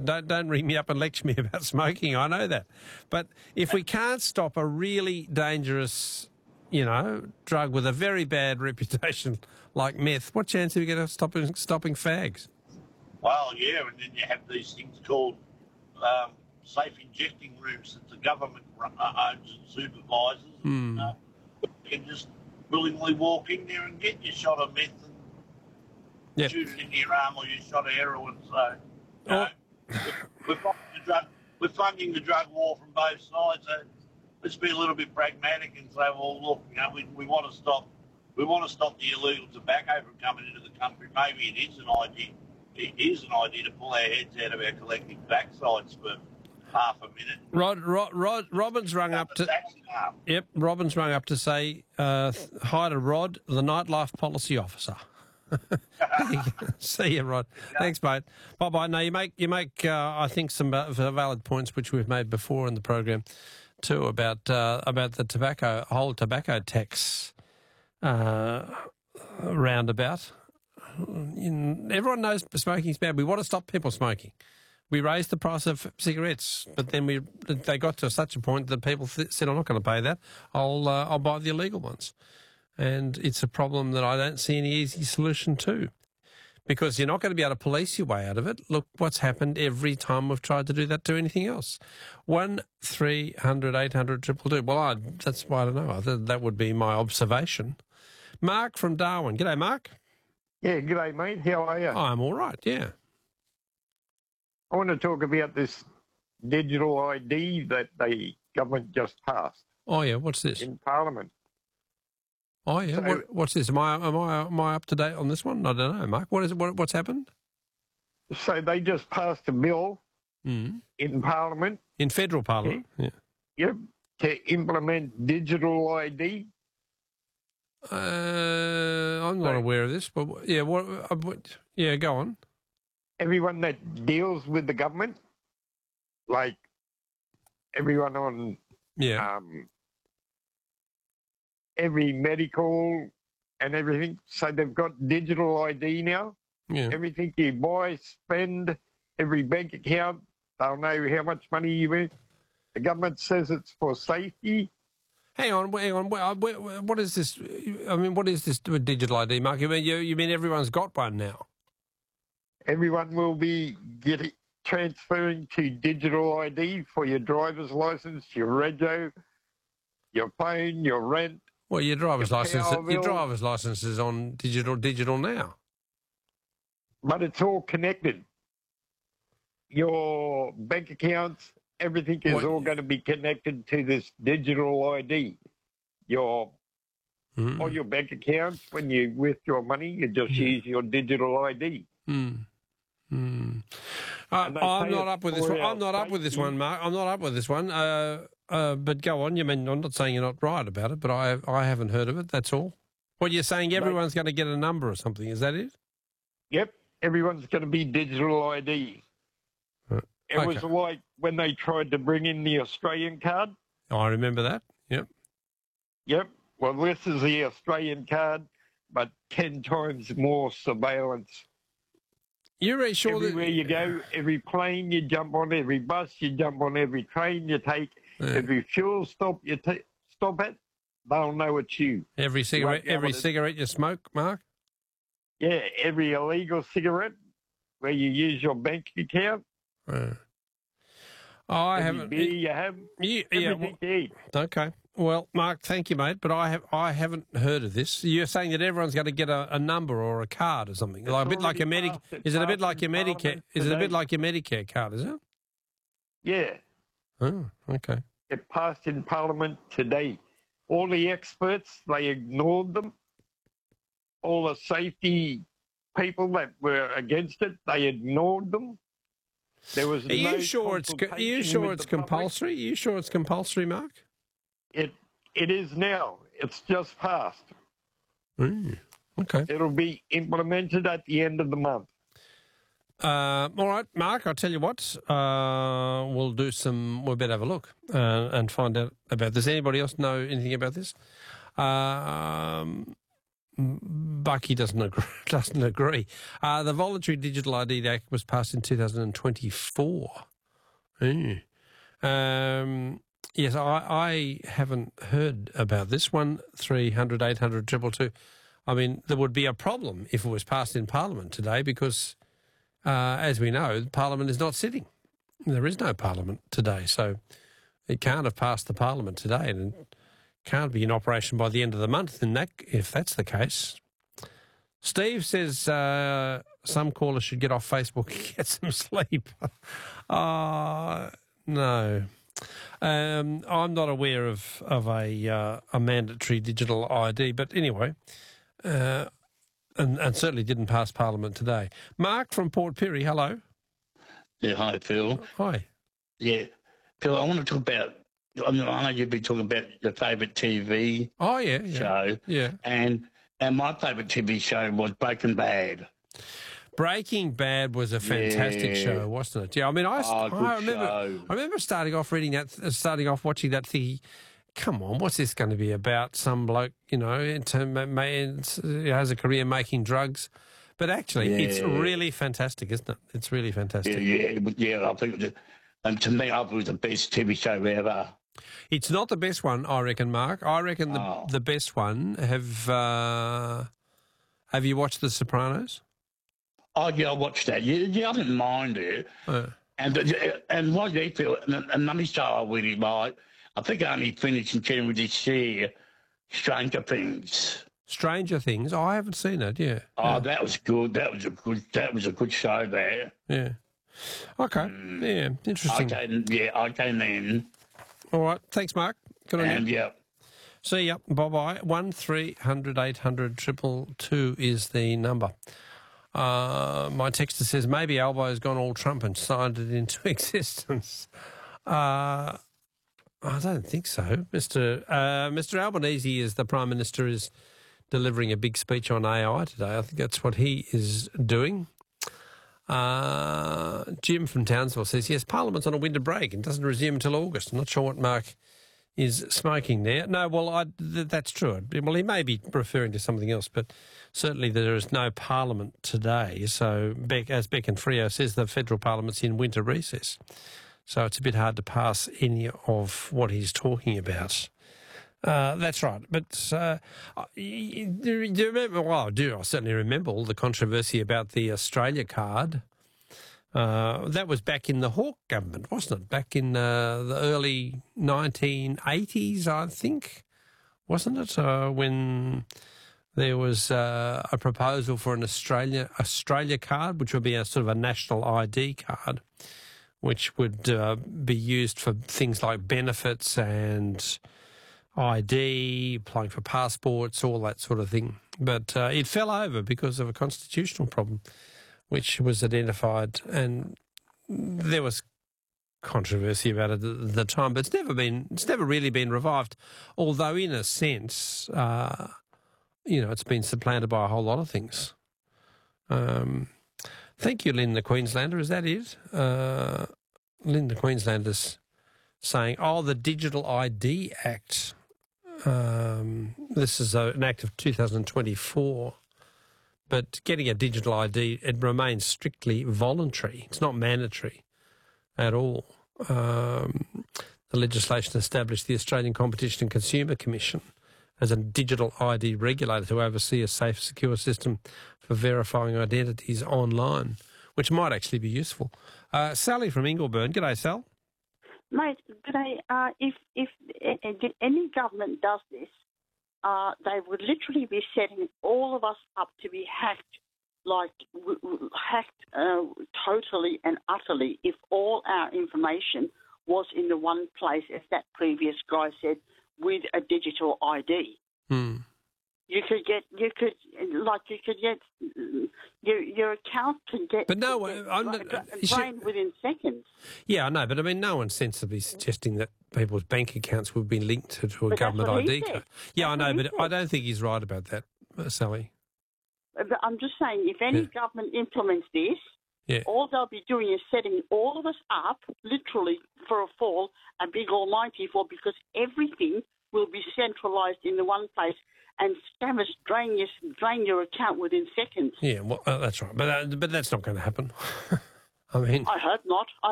Don't ring me up and lecture me about smoking. I know that. But if we can't stop a really dangerous, drug with a very bad reputation like meth, what chance have you got of stopping fags? Well, yeah, and then you have these things called safe injecting rooms that the government owns and supervises. And, you can just willingly walk in there and get your shot of meth and shoot it into your arm or your shot of heroin. So, we're funding the drug war from both sides. So let's be a little bit pragmatic and say, well, look, we want to stop. We want to stop the illegal tobacco from coming into the country. Maybe it is an idea. It is an idea to pull our heads out of our collective backsides for half a minute. Robin's rung up to. Yep, Robin's rung up to say hi to Rod, the nightlife policy officer. See you, Rod. Yeah. Thanks, mate. Bye. No, you make I think some valid points which we've made before in the program too about the whole tobacco tax roundabout. Everyone knows smoking's bad. We want to stop people smoking. We raised the price of cigarettes, but then they got to such a point that people said, "I'm not going to pay that. I'll buy the illegal ones." And it's a problem that I don't see any easy solution to, because you're not going to be able to police your way out of it. Look what's happened every time we've tried to do that to anything else. 1-300-800-222. Well, that's why I don't know. That would be my observation. Mark from Darwin. G'day, Mark. Yeah, g'day, mate. How are you? I'm all right, yeah. I want to talk about this digital ID that the government just passed. Oh, yeah, what's this? In Parliament. Oh, yeah, So, what's this? Am I up to date on this one? I don't know, Mark. What is it? What's happened? So they just passed a bill in Parliament. In federal Parliament, yeah. Yep, to implement digital ID. I'm not aware of this, but yeah, go on. Everyone that deals with the government, like everyone on every medical and everything, so they've got digital ID now. Yeah. Everything you buy, spend, every bank account, they'll know how much money you earn. The government says it's for safety. Hang on. What is this? I mean, what is this with digital ID, Mark? You mean everyone's got one now? Everyone will be transferring to digital ID for your driver's license, your rego, your phone, your rent. Well, your driver's license is on digital now. But it's all connected. Your bank accounts, everything is all going to be connected to this digital ID. All your bank accounts, when you withdraw money, you just use your digital ID. I'm not up with this one. I'm not up with this one, Mark. I'm not up with this one. But go on. You mean I'm not saying you're not right about it, but I haven't heard of it. That's all. What you're saying? Everyone's going to get a number or something. Is that it? Yep. Everyone's going to be digital ID. It was like when they tried to bring in the Australian card. Oh, I remember that. Yep. Yep. Well, this is the Australian card, but 10 times more surveillance. You're really sure everywhere you go, every plane you jump on, every bus you jump on, every train you take, every fuel stop you stop at, they'll know it's you. Every cigarette you smoke, Mark? Yeah, every illegal cigarette where you use your bank account. I haven't. Beer you have. Everything you eat. Okay. Well, Mark, thank you, mate. But I haven't heard of this. You're saying that everyone's going to get a number or a card or something, like a bit like your Is it a bit like your Medicare? Is it a bit like your Medicare card? Is it? Yeah. Oh, okay. It passed in Parliament today. All the experts, they ignored them. All the safety people that were against it, they ignored them. There was Are you sure it's compulsory? Are you sure it's compulsory, Mark? It is now. It's just passed. Okay. It'll be implemented at the end of the month. All right, Mark, I'll tell you what. We'll better have a look and find out about this. Anybody else know anything about this? Bucky doesn't agree. The Voluntary Digital ID Act was passed in 2024. Yes, I haven't heard about this one. 300 800 222. I mean, there would be a problem if it was passed in Parliament today because, as we know, Parliament is not sitting. There is no Parliament today, so it can't have passed the Parliament today and it can't be in operation by the end of the month if that's the case. Steve says some callers should get off Facebook and get some sleep. No. I'm not aware of a mandatory digital ID, but anyway, and certainly didn't pass Parliament today. Mark from Port Pirie, hello. Yeah, hi, Phil. Hi. Yeah, Phil, I want to talk about, I know you've been talking about your favourite TV show. Yeah. And my favourite TV show was Breaking Bad. Breaking Bad was a fantastic show, wasn't it? Yeah, I mean, I remember starting off watching that thinking, come on, what's this going to be about? Some bloke, has a career making drugs. But actually, it's really fantastic, isn't it? It's really fantastic. Yeah, I think, and to me, I thought it was the best TV show ever. It's not the best one, I reckon, Mark. I reckon the best one, have you watched The Sopranos? Oh, yeah, I watched that. Yeah, I didn't mind it. And what do you feel? And another show I really like, I think I only finished in January this year, Stranger Things. Stranger Things? Oh, I haven't seen it, yeah. Oh, that was good. That was a good show there. Yeah. Okay. Yeah, interesting. Okay then. All right. Thanks, Mark. Good on you. Yeah. See ya. Bye-bye. 1300 800 222 is the number. My texter says maybe Albo's gone all Trump and signed it into existence. I don't think so. Mr. Albanese, is the Prime Minister, is delivering a big speech on AI today. I think that's what he is doing. Jim from Townsville says, yes, Parliament's on a winter break and doesn't resume until August. I'm not sure what Mark is smoking there. No, well, that's true. Well, he may be referring to something else, but certainly there is no Parliament today. So, as Beck and Freo says, the federal Parliament's in winter recess. So it's a bit hard to pass any of what he's talking about. That's right. But do you remember? Well, I do. I certainly remember all the controversy about the Australia card. That was back in the Hawke government, wasn't it? Back in the early 1980s, I think, wasn't it? When there was a proposal for an Australia card, which would be a sort of a national ID card, which would be used for things like benefits and ID, applying for passports, all that sort of thing. But it fell over because of a constitutional problem, which was identified, and there was controversy about it at the time. But it's never really been revived. Although, in a sense, it's been supplanted by a whole lot of things. Thank you, Lynn the Queenslander. Is that it? Lynn the Queenslander's saying, the Digital ID Act. This is an act of 2024. But getting a digital ID, it remains strictly voluntary. It's not mandatory at all. The legislation established the Australian Competition and Consumer Commission as a digital ID regulator to oversee a safe, secure system for verifying identities online, which might actually be useful. Sally from Ingleburn. G'day, Sal. Mate, g'day. If any government does this, they would literally be setting all of us up to be hacked, totally and utterly, if all our information was in the one place, as that previous guy said, with a digital ID. Your account can get. But no, drained within seconds. Yeah, I know, but I mean, no one's sensibly suggesting that people's bank accounts would be linked to a government ID card. Yeah, I know, but I don't think he's right about that, Sally. But I'm just saying, if any government implements this, all they'll be doing is setting all of us up, literally, for a fall, a big almighty fall, because everything will be centralised in the one place. and scammers drain your account within seconds. Yeah, well, that's right. But that's not going to happen. I mean... I hope not.